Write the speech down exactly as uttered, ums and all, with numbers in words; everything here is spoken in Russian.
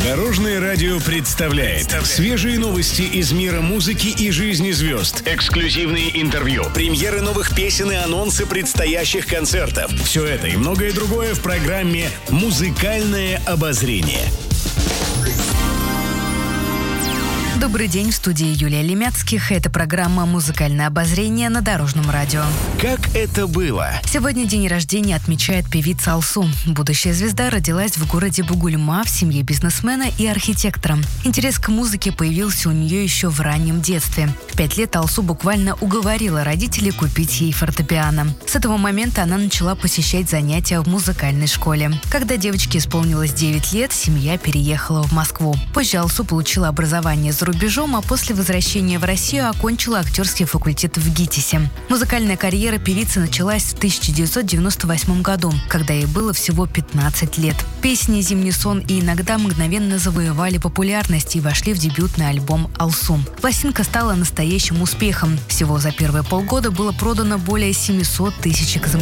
Дорожное радио представляет свежие новости из мира музыки и жизни звезд. Эксклюзивные интервью, премьеры новых песен и анонсы предстоящих концертов. Все это и многое другое в программе «Музыкальное обозрение». Добрый день, в студии Юлия Лемяцких. Это программа «Музыкальное обозрение» на Дорожном радио. Как это было? Сегодня день рождения отмечает певица Алсу. Будущая звезда родилась в городе Бугульма в семье бизнесмена и архитектора. Интерес к музыке появился у нее еще в раннем детстве. В пять лет Алсу буквально уговорила родителей купить ей фортепиано. С этого момента она начала посещать занятия в музыкальной школе. Когда девочке исполнилось девять лет, семья переехала в Москву. Позже Алсу получила образование за рубежом, а после возвращения в Россию окончила актерский факультет в ГИТИСе. Музыкальная карьера певицы началась в тысяча девятьсот девяносто восьмом году, когда ей было всего пятнадцать лет. Песни «Зимний сон» и «Иногда» мгновенно завоевали популярность и вошли в дебютный альбом Алсу. Пластинка стала настоящим успехом. Всего за первые полгода было продано более семьсот тысяч экземпляров.